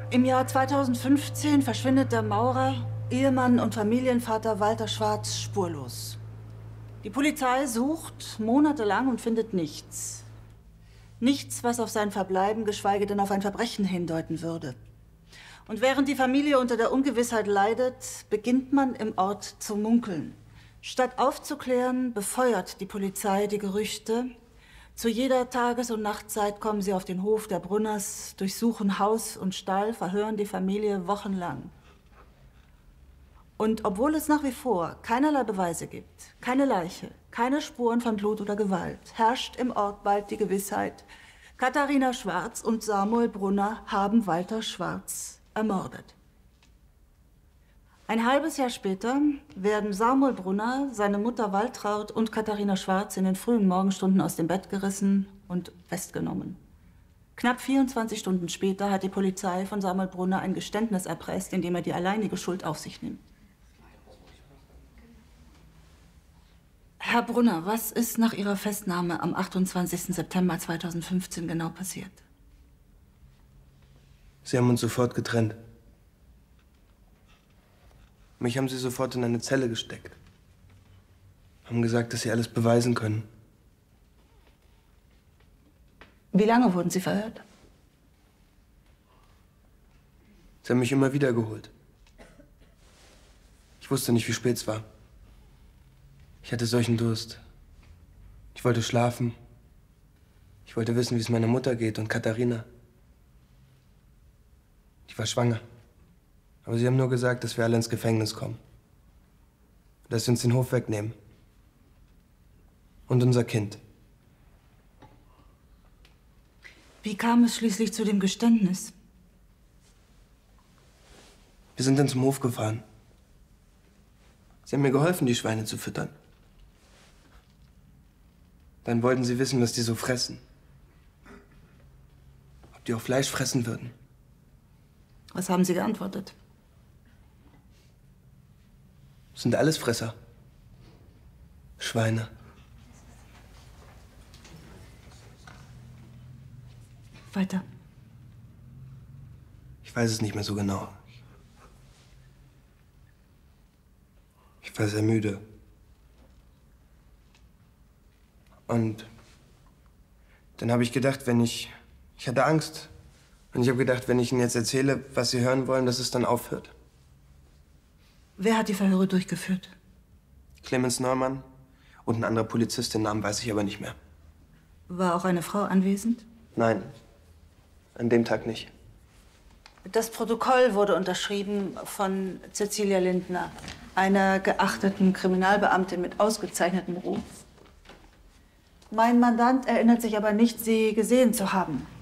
Im Jahr 2015 verschwindet der Maurer, Ehemann und Familienvater Walter Schwarz spurlos. Die Polizei sucht monatelang und findet nichts. Nichts, was auf sein Verbleiben, geschweige denn auf ein Verbrechen hindeuten würde. Und während die Familie unter der Ungewissheit leidet, beginnt man im Ort zu munkeln. Statt aufzuklären, befeuert die Polizei die Gerüchte. Zu jeder Tages- und Nachtzeit kommen sie auf den Hof der Brunners, durchsuchen Haus und Stall, verhören die Familie wochenlang. Und obwohl es nach wie vor keinerlei Beweise gibt, keine Leiche, keine Spuren von Blut oder Gewalt, herrscht im Ort bald die Gewissheit, Katharina Schwarz und Samuel Brunner haben Walter Schwarz ermordet. Ein halbes Jahr später werden Samuel Brunner, seine Mutter Waltraud und Katharina Schwarz in den frühen Morgenstunden aus dem Bett gerissen und festgenommen. Knapp 24 Stunden später hat die Polizei von Samuel Brunner ein Geständnis erpresst, in dem er die alleinige Schuld auf sich nimmt. Herr Brunner, was ist nach Ihrer Festnahme am 28. September 2015 genau passiert? Sie haben uns sofort getrennt. Mich haben Sie sofort in eine Zelle gesteckt. Haben gesagt, dass Sie alles beweisen können. Wie lange wurden Sie verhört? Sie haben mich immer wieder geholt. Ich wusste nicht, wie spät es war. Ich hatte solchen Durst. Ich wollte schlafen. Ich wollte wissen, wie es meiner Mutter geht und Katharina. Ich war schwanger. Aber Sie haben nur gesagt, dass wir alle ins Gefängnis kommen. Dass Sie uns den Hof wegnehmen. Und unser Kind. Wie kam es schließlich zu dem Geständnis? Wir sind dann zum Hof gefahren. Sie haben mir geholfen, die Schweine zu füttern. Dann wollten Sie wissen, was die so fressen. Ob die auch Fleisch fressen würden. Was haben Sie geantwortet? Das sind alles Fresser. Schweine. Weiter. Ich weiß es nicht mehr so genau. Ich war sehr müde. Und dann habe ich gedacht, ich hatte Angst. Und ich habe gedacht, wenn ich Ihnen jetzt erzähle, was Sie hören wollen, dass es dann aufhört. Wer hat die Verhöre durchgeführt? Clemens Neumann und ein anderer Polizist, den Namen weiß ich aber nicht mehr. War auch eine Frau anwesend? Nein, an dem Tag nicht. Das Protokoll wurde unterschrieben von Cäcilia Lindner, einer geachteten Kriminalbeamtin mit ausgezeichnetem Ruf. Mein Mandant erinnert sich aber nicht, Sie gesehen zu haben.